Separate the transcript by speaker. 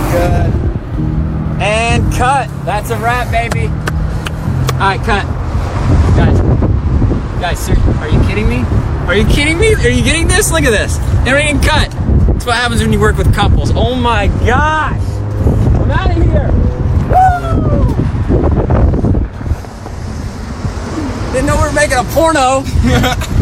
Speaker 1: Good. And cut. That's a wrap, baby. All right, cut. Guys, sir, are you kidding me? Are you kidding me? Are you getting this? Look at this. Everything cut. That's what happens when you work with couples. Oh my gosh. I'm out of here. Woo! Didn't know we were making a porno.